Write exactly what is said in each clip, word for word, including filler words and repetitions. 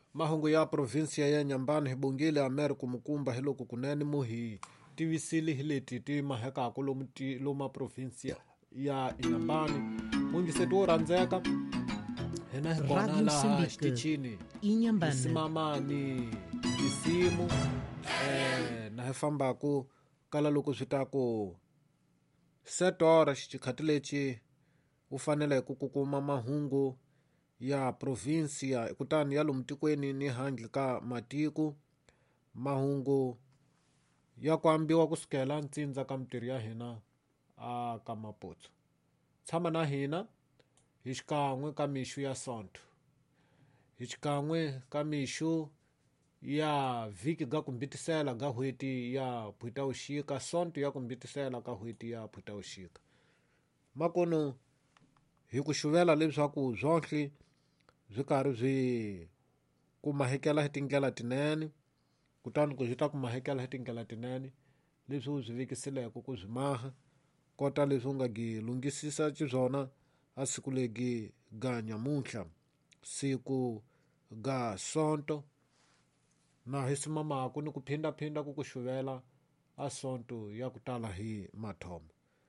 mahungu ya provinsia ya Nyambani hibongile Ameriku mukumba hiloku kunene muhi tivisili hileti ti mahekaku lomu ti loma provinsia ya Nyambani mungiseti wo randzeka hina hi kona Rádio laha Moçambique, xitichini Inhambane. isimamani tisimu eh, na hi fambaku kala loko swi ta ku setora xikhati lexi u faneleke ku kuma mahungu ya provinsia kutani ya lomu tikweni ni handle ka matiko mahungu ya ku ambiwa kusukela ntsindza ka mitirho ya hina a ka maputsu tshama na hina hi xikan'we ka mixu ya sonto hi xikan'we ka mixu ya vhiki ga ku mbitisela ga hweti ya Phuta-Vuxika sonto ya ku mbitisela ka hweti ya Phuta-Vuxika makono hi ku xuvela leswaku zonhle byi karhi byi ku mahekela hi tindlela tinene kutani ku byi ta ku mahekela hi tindlela tinene leswi u byi vekisileke ku byi maha kota leswi u nga gi lunghisisa byona a siku legi ga nyamuntlha siku ga sonto na hi simamaku ni ku phindaphinda ku ku xuvela a sonto ya ku tala hi mathomo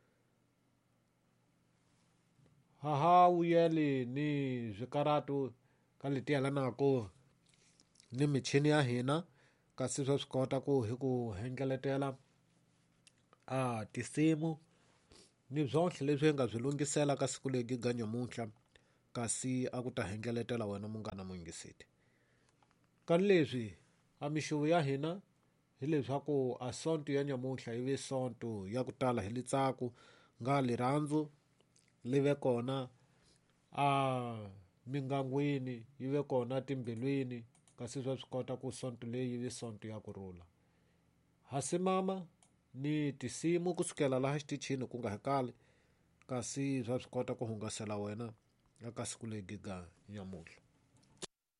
haha wuyeli ni zwikaratu ka leti yelanako ni michini ya hina kasi swa swi kota ku hi ku hengeletela a tisimu ni zonhle leswi hi nga byi lunghisela ka siku legi ga nyamuntlha kasi a ku ta hengeletela wena munghana mungiseti kani leswi a mixuvo ya hina hi leswaku a sonto ya nyamuntlha yi ve sonto ya ku tala hi litsaku nga lirhandzu li ve kona a mingangwini yi ve kona timbilwini kasi swa swi kota ku sonto leyi yi ve sonto ya kurhula hasimama ni tisimu kusukela laha xitichini ku nga hekale kasi swa swi kota ku hungasela wena eka siku legi ga nyamuhla